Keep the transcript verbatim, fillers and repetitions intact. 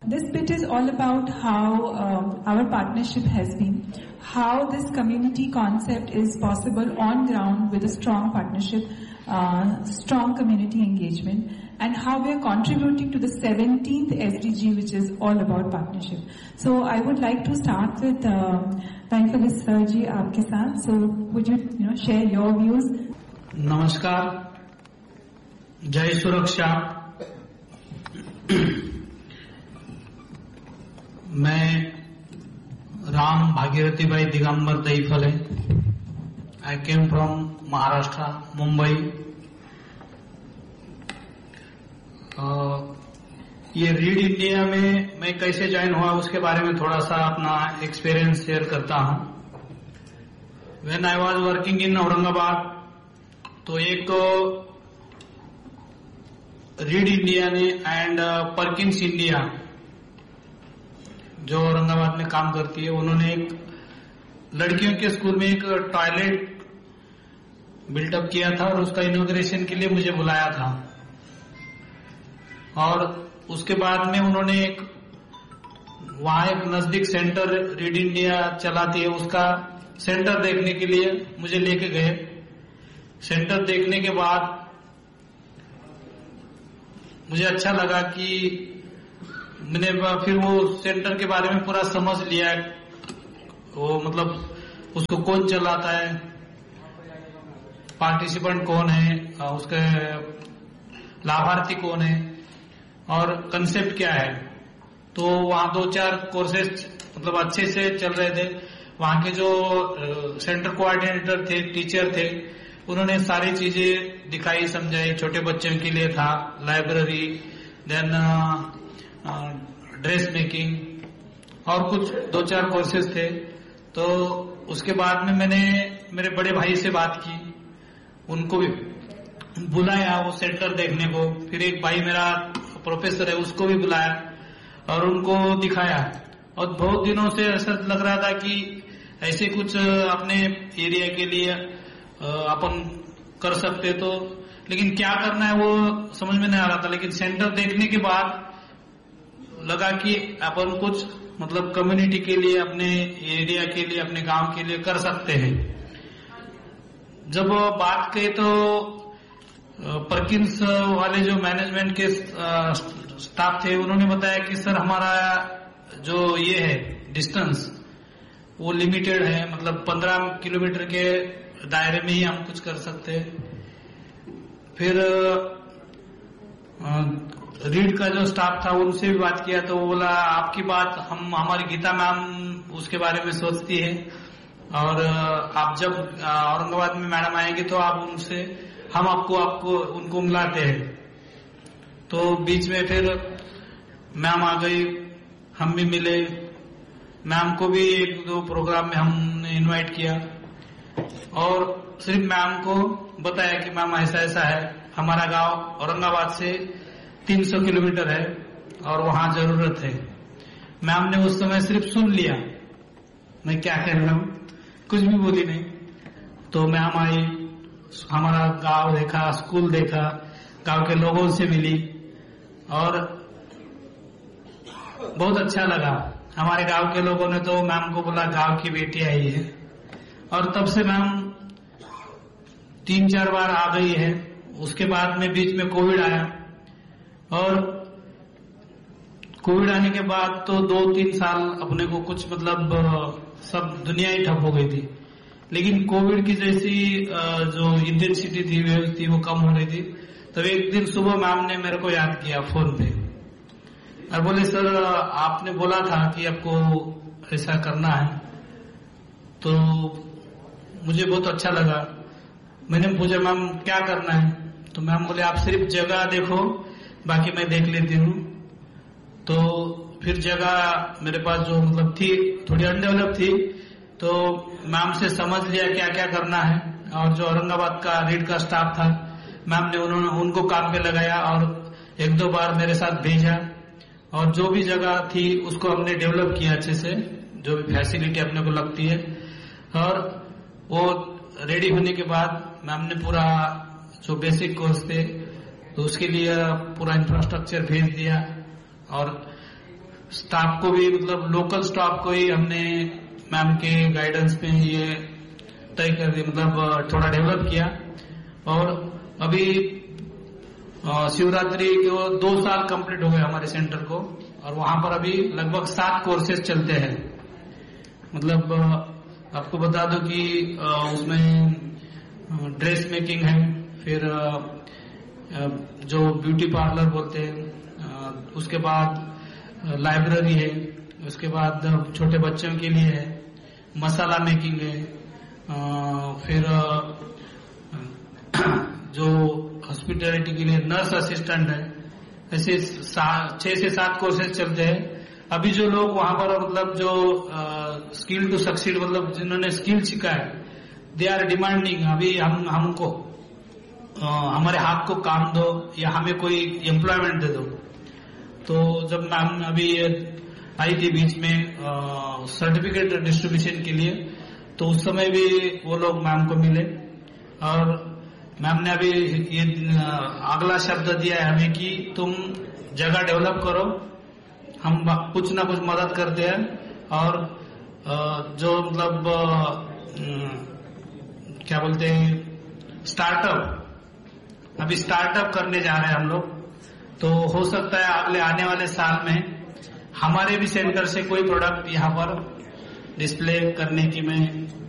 This bit is all about how um, our partnership has been, how this community concept is possible on ground with a strong partnership, uh, strong community engagement, and how we are contributing to the seventeenth S D G, which is all about partnership. So I would like to start with Thankfully Sir ji aapke saath. So would you, you know, share your views? Namaskar. Jai Suraksha. मैं राम भागीरथी भाई दिगंबर दहीफले. आई came from Maharashtra, Mumbai. ये read India में मैं कैसे join हुआ उसके बारे में थोड़ा सा अपना एक्सपीरियंस शेयर करता हूं. When I was working in Aurangabad, तो एक रीड इंडिया ने एंड परकिंस इंडिया जो औरंगाबाद में काम करती है, उन्होंने एक लड़कियों के स्कूल में एक टॉयलेट बिल्टअप किया था और उसका इनॉग्रेशन के लिए मुझे बुलाया था. और उसके बाद में उन्होंने एक वहां एक नजदीक सेंटर रीड इंडिया चलाती है, उसका सेंटर देखने के लिए मुझे लेके गए. सेंटर देखने के बाद मुझे अच्छा लगा कि मैंने फिर वो सेंटर के बारे में पूरा समझ लिया. वो मतलब उसको कौन चलाता है, पार्टिसिपेंट कौन है, उसके लाभार्थी कौन है और कंसेप्ट क्या है. तो वहां दो चार कोर्सेज मतलब अच्छे से चल रहे थे. वहां के जो सेंटर कोऑर्डिनेटर थे, टीचर थे, उन्होंने सारी चीजें दिखाई समझाई. छोटे बच्चों के लिए था लाइब्रेरी, देन ड्रेस मेकिंग और कुछ दो चार कोर्सेज थे. तो उसके बाद में मैंने मेरे बड़े भाई से बात की, उनको भी बुलाया वो सेंटर देखने को. फिर एक भाई मेरा प्रोफेसर है, उसको भी बुलाया और उनको दिखाया. और बहुत दिनों से ऐसा लग रहा था कि ऐसे कुछ अपने एरिया के लिए अपन कर सकते, तो लेकिन क्या करना है वो समझ में नहीं आ रहा था. लेकिन सेंटर देखने के बाद लगा कि अपन कुछ मतलब कम्युनिटी के लिए, अपने एरिया के लिए, अपने गांव के लिए कर सकते हैं. जब बात कही तो परकिंस वाले जो मैनेजमेंट के स्टाफ थे, उन्होंने बताया कि सर हमारा जो ये है डिस्टेंस वो लिमिटेड है, मतलब पंद्रह किलोमीटर के दायरे में ही हम कुछ कर सकते हैं. फिर रीड का जो स्टाफ था उनसे भी बात किया, तो वो बोला आपकी बात हम हमारी गीता मैम उसके बारे में सोचती है और आप जब औरंगाबाद में मैडम आएंगे तो आप उनसे हम आपको आपको उनको मिलाते हैं. तो बीच में फिर मैम आ गई, हम भी मिले. मैम को भी एक दो प्रोग्राम में हमने इनवाइट किया और सिर्फ मैम को बताया कि मैम ऐसा ऐसा है, हमारा गांव औरंगाबाद से तीन सौ किलोमीटर है और वहां जरूरत है. मैम ने उस समय सिर्फ सुन लिया, मैं क्या कह रहा हूं, कुछ भी बोली नहीं. तो मैम आई, हमारा गांव देखा, स्कूल देखा, गांव के लोगों से मिली और बहुत अच्छा लगा. हमारे गांव के लोगों ने तो मैम को बोला गांव की बेटी आई है. और तब से मैम तीन चार बार आ गई है. उसके बाद में बीच में कोविड आया और कोविड आने के बाद तो दो तीन साल अपने को कुछ मतलब सब दुनिया ही ठप हो गई थी. लेकिन कोविड की जैसी जो इंटेंसिटी थी, वेव थी, वो कम हो रही थी. तब एक दिन सुबह मैम ने मेरे को याद किया फोन पे और बोले सर आपने बोला था कि आपको ऐसा करना है. तो मुझे बहुत अच्छा लगा. मैंने पूछा मैम क्या करना है, तो मैम बोले आप सिर्फ जगह देखो, बाकी मैं देख लेती हूँ. तो फिर जगह मेरे पास जो मतलब थी थोड़ी अनडेवलप थी, तो मैम से समझ लिया क्या क्या करना है. और जो औरंगाबाद का रीड का स्टाफ था, मैम ने उन्होंने उनको काम पे लगाया और एक दो बार मेरे साथ भेजा और जो भी जगह थी उसको हमने डेवलप किया अच्छे से, जो भी फैसिलिटी अपने को लगती है. और वो रेडी होने के बाद मैम ने पूरा जो बेसिक कोर्स थे तो उसके लिए पूरा इंफ्रास्ट्रक्चर भेज दिया और स्टाफ को भी मतलब लोकल स्टाफ को ही हमने मैम के गाइडेंस में ये तय कर दिया, मतलब थोड़ा डेवलप किया। और अभी शिवरात्रि को दो साल कंप्लीट हो गए हमारे सेंटर को, और वहां पर अभी लगभग सात कोर्सेज चलते हैं। मतलब आपको बता दो कि उसमें ड्रेस मेकिंग है, फिर जो ब्यूटी पार्लर बोलते हैं, उसके बाद लाइब्रेरी है, उसके बाद छोटे बच्चों के लिए है, मसाला मेकिंग है, फिर जो हॉस्पिटैलिटी के लिए नर्स असिस्टेंट है। ऐसे छह से सात कोर्सेज चलते हैं। अभी जो लोग वहां पर मतलब जो स्किल टू सक्सीड, मतलब जिन्होंने स्किल सीखा है, दे आर डिमांडिंग अभी हम हमको आ, हमारे हाथ को काम दो या हमें कोई एम्प्लॉयमेंट दे दो। तो जब मैम अभी आई थी बीच में सर्टिफिकेट डिस्ट्रीब्यूशन के लिए, तो उस समय भी वो लोग मैम को मिले, और मैम ने अभी ये अगला शब्द दिया है हमें कि तुम जगह डेवलप करो, हम कुछ ना कुछ मदद करते हैं। और जो मतलब क्या बोलते हैं स्टार्टअप, अभी स्टार्टअप करने जा रहे हैं हम लोग। तो हो सकता है अगले आने वाले साल में हमारे भी सेंटर से कोई प्रोडक्ट यहाँ पर डिस्प्ले करने की मैं